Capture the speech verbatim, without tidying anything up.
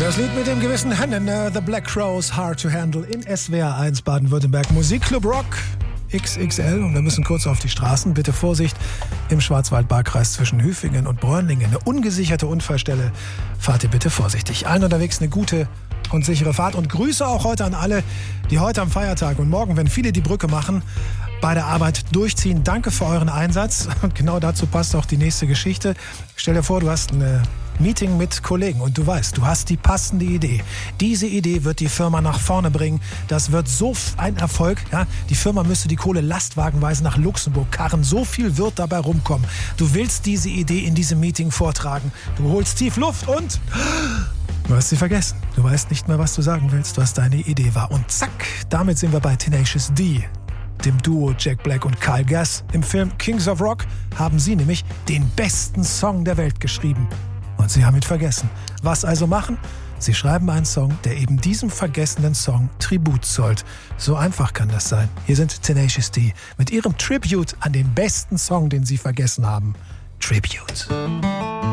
Das Lied mit dem gewissen Hennen, uh, The Black Crowes, Hard to Handle in S W R eins Baden-Württemberg. Musikclub Rock X X L. Und wir müssen kurz auf die Straßen. Bitte Vorsicht im Schwarzwald-Baar-Kreis zwischen Hüfingen und Bräunlingen. Eine ungesicherte Unfallstelle. Fahrt ihr bitte vorsichtig. Allen unterwegs eine gute und sichere Fahrt. Und Grüße auch heute an alle, die heute am Feiertag und morgen, wenn viele die Brücke machen, bei der Arbeit durchziehen. Danke für euren Einsatz. Und genau dazu passt auch die nächste Geschichte. Stell dir vor, du hast ein Meeting mit Kollegen und du weißt, du hast die passende Idee. Diese Idee wird die Firma nach vorne bringen. Das wird so ein Erfolg. Ja? Die Firma müsste die Kohle lastwagenweise nach Luxemburg karren. So viel wird dabei rumkommen. Du willst diese Idee in diesem Meeting vortragen. Du holst tief Luft und du hast sie vergessen. Du weißt nicht mehr, was du sagen willst, was deine Idee war. Und zack, damit sind wir bei Tenacious D. Dem Duo Jack Black und Kyle Gass. Im Film Kings of Rock haben sie nämlich den besten Song der Welt geschrieben. Und sie haben ihn vergessen. Was also machen? Sie schreiben einen Song, der eben diesem vergessenen Song Tribut zollt. So einfach kann das sein. Hier sind Tenacious D mit ihrem Tribute an den besten Song, den sie vergessen haben. Tribute.